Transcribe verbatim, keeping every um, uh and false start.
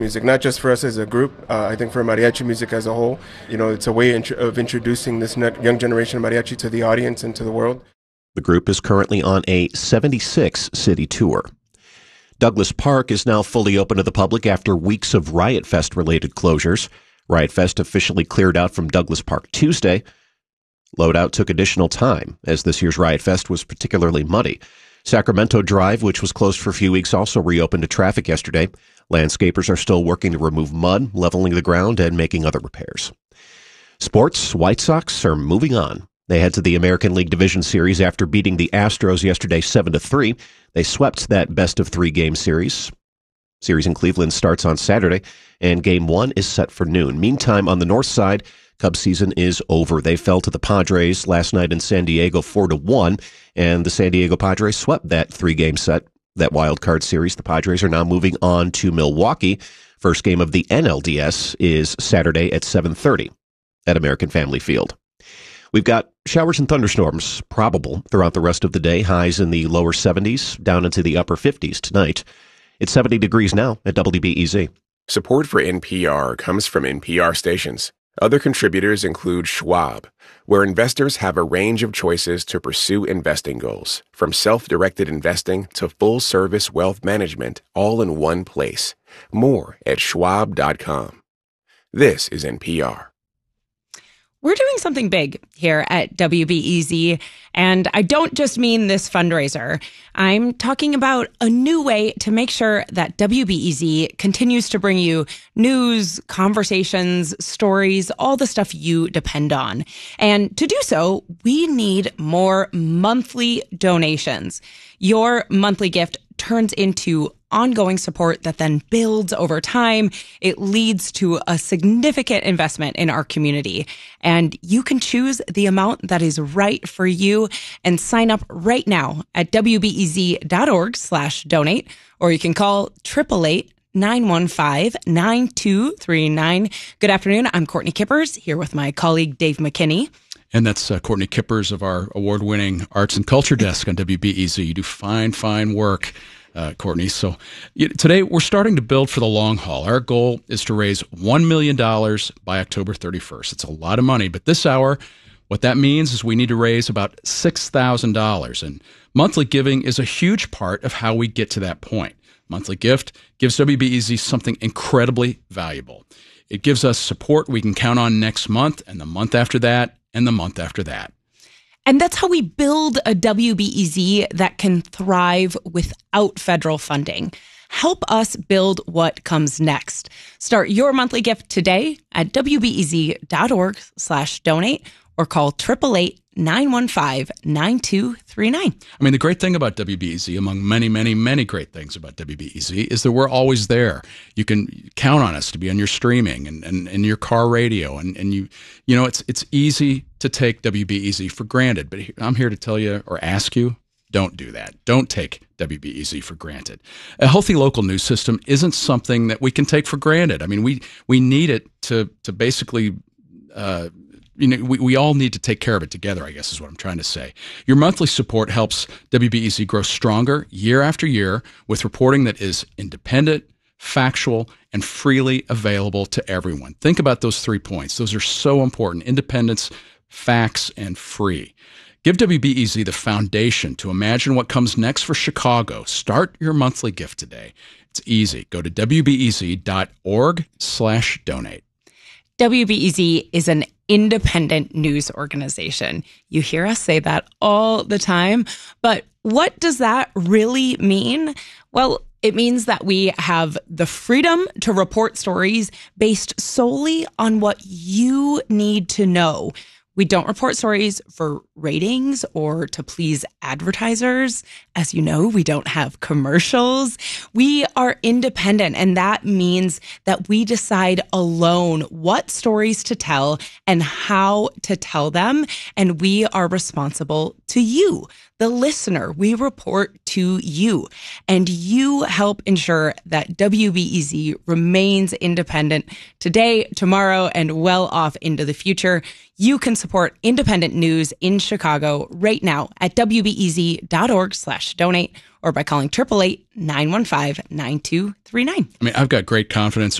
Music, not just for us as a group, uh, I think for mariachi music as a whole. You know, it's a way int- of introducing this young generation of mariachi to the audience and to the world. The group is currently on a seventy-six city tour. Douglas Park is now fully open to the public after weeks of Riot Fest-related closures. Riot Fest officially cleared out from Douglas Park Tuesday. Loadout took additional time, as this year's Riot Fest was particularly muddy. Sacramento Drive, which was closed for a few weeks, also reopened to traffic yesterday. Landscapers are still working to remove mud, leveling the ground, and making other repairs. Sports, White Sox are moving on. They head to the American League Division Series after beating the Astros yesterday seven to three. They swept that best-of-three-game series. Series in Cleveland starts on Saturday, and Game one is set for noon. Meantime, on the north side, Cubs season is over. They fell to the Padres last night in San Diego four to one, and the San Diego Padres swept that three-game set, that wild card series. The Padres are now moving on to Milwaukee. First game of the N L D S is Saturday at seven thirty at American Family Field. We've got showers and thunderstorms probable throughout the rest of the day. Highs in the lower seventies, down into the upper fifties tonight. It's seventy degrees now at W B E Z. Support for N P R comes from N P R stations. Other contributors include Schwab, where investors have a range of choices to pursue investing goals, from self-directed investing to full-service wealth management, all in one place. More at schwab dot com. This is N P R. We're doing something big here at W B E Z, and I don't just mean this fundraiser. I'm talking about a new way to make sure that W B E Z continues to bring you news, conversations, stories, all the stuff you depend on. And to do so, we need more monthly donations. Your monthly gift turns into ongoing support that then builds over time. It leads to a significant investment in our community. And you can choose the amount that is right for you and sign up right now at W B E Z dot org slash donate, or you can call eight eight eight, nine one five, nine two three nine. Good afternoon. I'm Courtney Kippers here with my colleague Dave McKinney. And that's uh, Courtney Kippers of our award-winning Arts and Culture Desk on W B E Z. You do fine, fine work, uh, Courtney. So you, today we're starting to build for the long haul. Our goal is to raise one million dollars by October thirty-first. It's a lot of money, but this hour, what that means is we need to raise about six thousand dollars. And monthly giving is a huge part of how we get to that point. Monthly gift gives W B E Z something incredibly valuable. It gives us support we can count on next month and the month after that and the month after that. And that's how we build a W B E Z that can thrive without federal funding. Help us build what comes next. Start your monthly gift today at W B E Z dot org slash donate or call eight eight eight, nine one five, nine two three nine. I mean, the great thing about W B E Z, among many, many, many great things about W B E Z, is that we're always there. You can count on us to be on your streaming and, and, and your car radio. And, and you you know, it's it's easy to take W B E Z for granted. But I'm here to tell you or ask you, don't do that. Don't take W B E Z for granted. A healthy local news system isn't something that we can take for granted. I mean, we we need it to to basically uh, you know, we, we all need to take care of it together, I guess is what I'm trying to say. Your monthly support helps W B E Z grow stronger year after year with reporting that is independent, factual, and freely available to everyone. Think about those three points. Those are so important: independence, facts, and free. Give W B E Z the foundation to imagine what comes next for Chicago. Start your monthly gift today. It's easy. Go to W B E Z dot org slash donate. W B E Z is an independent news organization. You hear us say that all the time, but what does that really mean? Well, it means that we have the freedom to report stories based solely on what you need to know. We don't report stories for ratings or to please advertisers. As you know, we don't have commercials. We are independent, and that means that we decide alone what stories to tell and how to tell them, and we are responsible to you, the listener. We report to you, and you help ensure that W B E Z remains independent today, tomorrow, and well off into the future. You can support independent news in Chicago right now at W B E Z dot org slash donate or by calling eight eight eight, nine one five, nine two three nine. I mean, I've got great confidence